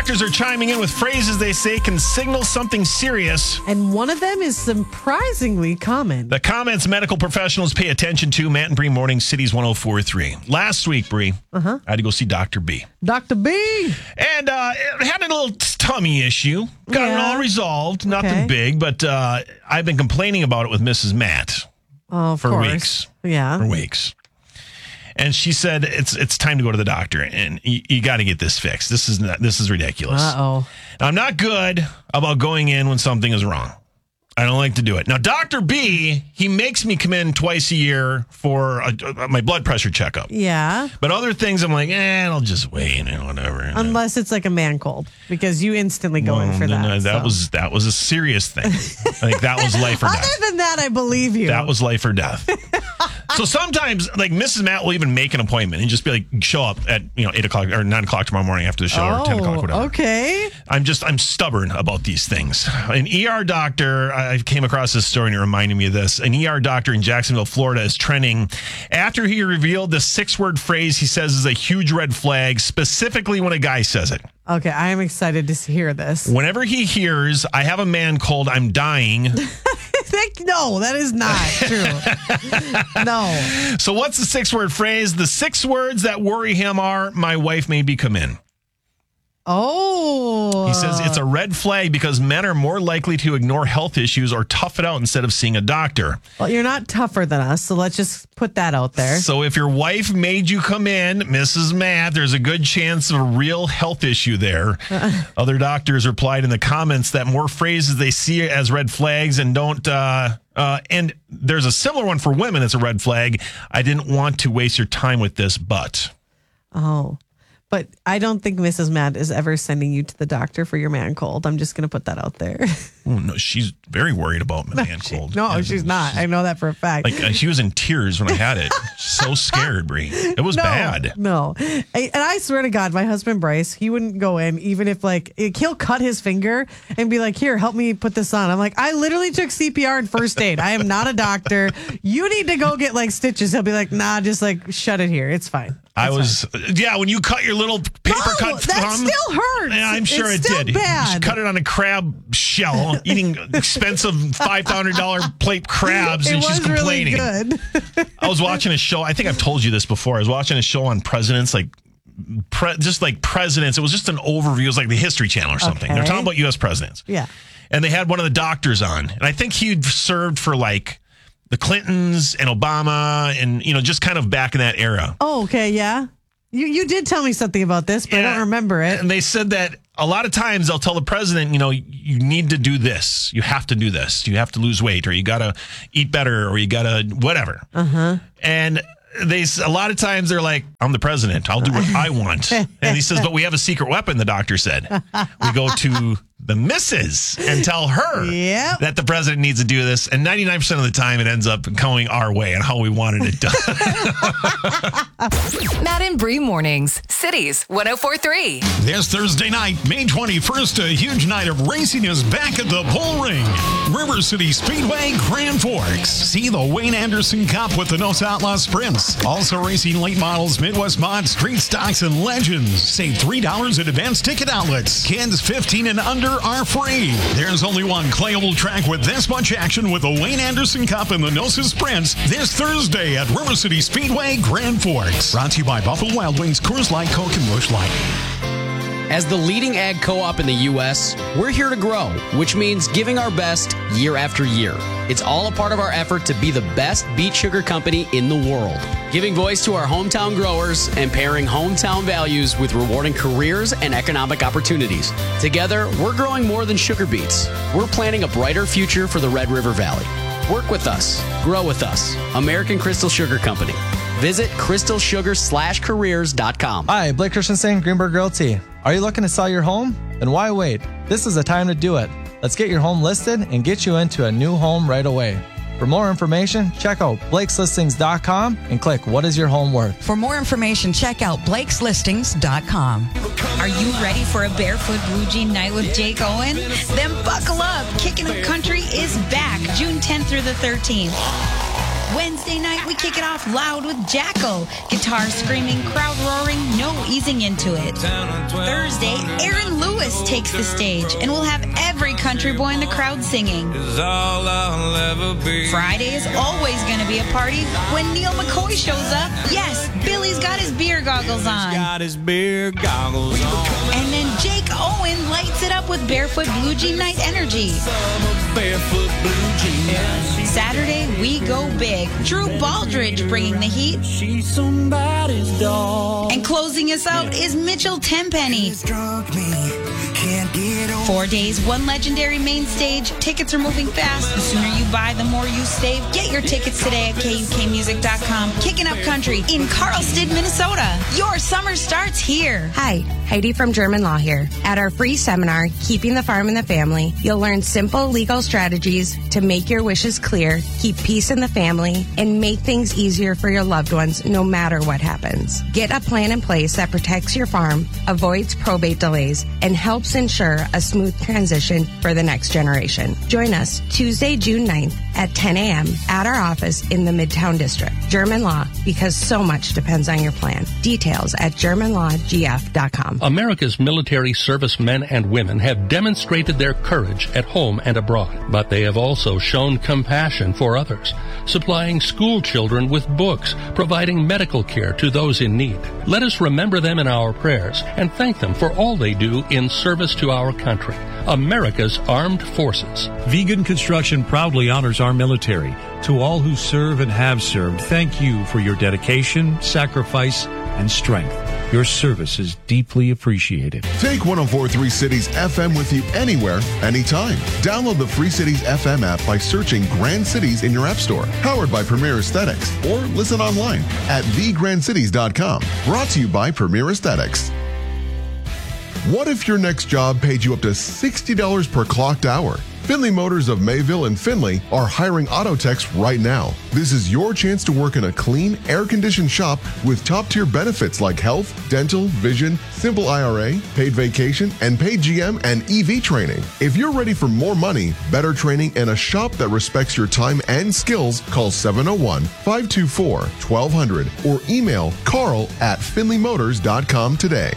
doctors are chiming in with phrases they say can signal something serious. And one of them is surprisingly common. The comments medical professionals pay attention to. Matt and Bree Morning, Cities 104.3. Last week, Bree, I had to go see Dr. B. Dr. B. And had a little tummy issue. Got it all resolved. Nothing big, but I've been complaining about it with Mrs. Matt for weeks. Yeah. For weeks. And she said it's time to go to the doctor, and you got to get this fixed. This is ridiculous. Uh-oh. Now, I'm not good about going in when something is wrong. I don't like to do it. Now, Dr. B, he makes me come in twice a year for my blood pressure checkup. Yeah. But other things, I'm like, I'll just wait and whatever. Unless it's like a man cold, because you instantly go in for that. No, that was a serious thing. Like, that was life or death. Other than that, I believe you. That was life or death. So sometimes, like, Mrs. Matt will even make an appointment and just be like, show up at 8 o'clock or 9 o'clock tomorrow morning after the show or 10 o'clock, whatever. Okay. I'm stubborn about these things. An ER doctor, I came across this story and it reminded me of this. An ER doctor in Jacksonville, Florida is trending after he revealed the 6-word phrase he says is a huge red flag, specifically when a guy says it. Okay, I am excited to hear this. Whenever he hears, I have a man cold, I'm dying. No, that is not true. No. So what's the 6-word phrase? The 6 words that worry him are, my wife made me come in. Oh. He says it's a red flag because men are more likely to ignore health issues or tough it out instead of seeing a doctor. Well, you're not tougher than us, so let's just put that out there. So if your wife made you come in, Mrs. Matt, there's a good chance of a real health issue there. Other doctors replied in the comments that more phrases they see as red flags and don't... and there's a similar one for women. It's a red flag. I didn't want to waste your time with this, but... Oh. But I don't think Mrs. Matt is ever sending you to the doctor for your man cold. I'm just going to put that out there. Oh, no, she's very worried about my man cold. No, she's not. I know that for a fact. Like, she was in tears when I had it. So scared, Bree. It was bad. No. And I swear to God, my husband, Bryce, he wouldn't go in even if, like, he'll cut his finger and be like, here, help me put this on. I'm like, I literally took CPR and first aid. I am not a doctor. You need to go get, like, stitches. He'll be like, nah, just, like, shut it here. It's fine. When you cut your little paper cut thumb. That still hurts. Yeah, I'm sure it's it still did. Bad. You cut it on a crab shell, eating expensive $500 plate crabs, and she's complaining. Really good. I was watching a show. I think I've told you this before. I was watching a show on presidents, just like presidents. It was just an overview. It was like the History Channel or something. Okay. They're talking about U.S. presidents. Yeah. And they had one of the doctors on, and I think he'd served for like the Clintons and Obama, and just kind of back in that era. Oh, okay, yeah. You did tell me something about this, but I don't remember it. And they said that a lot of times they'll tell the president, you need to do this. You have to do this. You have to lose weight, or you got to eat better, or you got to whatever. Uh-huh. And a lot of times they're like, I'm the president. I'll do what I want. And he says, but we have a secret weapon, the doctor said. We go to the missus and tell her that the president needs to do this. And 99% of the time it ends up going our way and how we wanted it done. Matt and Bree Mornings, Cities 104.3. This Thursday night, May 21st, a huge night of racing is back at the Bull Ring. River City Speedway, Grand Forks. See the Wayne Anderson Cup with the Nos Outlaw Sprints. Also racing late models, Midwest Mod, Street Stocks, and Legends. Save $3 at advanced ticket outlets. Kids 15 and under are free. There's only one playable track with this much action with the Wayne Anderson Cup and the Nosa Sprints this Thursday at River City Speedway, Grand Forks. Brought to you by Buffalo Wild Wings, Coors Light, Coke, and Busch Light. As the leading ag co-op in the U.S., we're here to grow, which means giving our best year after year. It's all a part of our effort to be the best beet sugar company in the world, giving voice to our hometown growers and pairing hometown values with rewarding careers and economic opportunities. Together, we're growing more than sugar beets. We're planting a brighter future for the Red River Valley. Work with us. Grow with us. American Crystal Sugar Company. Visit crystalsugar/careers.com. Hi, Blake Christensen, Greenberg Realty. Are you looking to sell your home? Then why wait? This is the time to do it. Let's get your home listed and get you into a new home right away. For more information, check out blakeslistings.com and click What is your home worth? For more information, check out blakeslistings.com. Are you ready for a barefoot blue jean night with Jake Owen? Then buckle up. Kicking the Country is back June 10th through the 13th. Wednesday night, we kick it off loud with Jacko. Guitar screaming, crowd roaring, no easing into it. Thursday, Aaron Lewis takes the stage, and we'll have every country boy in the crowd singing. Friday is always going to be a party when Neil McCoy shows up. Yes, Billy's got his beer goggles on. And then Jake Owen lights it up with Barefoot Blue Jean Night Energy. Saturday, we go big. Drew Baldridge bringing the heat. And closing us out is Mitchell Tenpenny. 4 days, one legendary main stage. Tickets are moving fast. The sooner you buy, the more you save. Get your tickets today at KUKmusic.com. Kicking Up Country in Carlsted, Minnesota. Your summer starts here. Hi, Heidi from German Law here. At our free seminar, Keeping the Farm in the Family, you'll learn simple legal strategies to make your wishes clear, keep peace in the family, and make things easier for your loved ones no matter what happens. Get a plan in place that protects your farm, avoids probate delays, and helps ensure a smooth transition for the next generation. Join us Tuesday, June 9th at 10 a.m. at our office in the Midtown District. German Law, because so much depends on your plan. Details at GermanLawGF.com. America's military servicemen and women have demonstrated their courage at home and abroad, but they have also shown compassion for others, supplying school children with books, providing medical care to those in need. Let us remember them in our prayers and thank them for all they do in service to our country, America's armed forces. Vegan Construction proudly honors our military. To all who serve and have served, thank you for your dedication, sacrifice, and strength. Your service is deeply appreciated. Take 104.3 Cities FM with you anywhere, anytime. Download the Free Cities FM app by searching Grand Cities in your app store. Powered by Premier Aesthetics. Or listen online at thegrandcities.com. Brought to you by Premier Aesthetics. What if your next job paid you up to $60 per clocked hour? Finley Motors of Mayville and Finley are hiring auto techs right now. This is your chance to work in a clean, air-conditioned shop with top-tier benefits like health, dental, vision, simple IRA, paid vacation, and paid GM and EV training. If you're ready for more money, better training, and a shop that respects your time and skills, call 701-524-1200 or email carl@finleymotors.com today.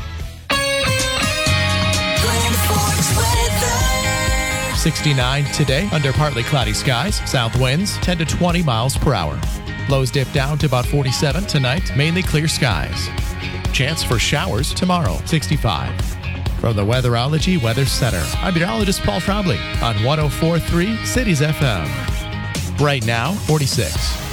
69 today under partly cloudy skies. South winds 10 to 20 miles per hour. Lows dip down to about 47 tonight. Mainly clear skies. Chance for showers tomorrow. 65. From the Weatherology Weather Center, I'm meteorologist Paul Trombley on 104.3 Cities FM. Right now, 46.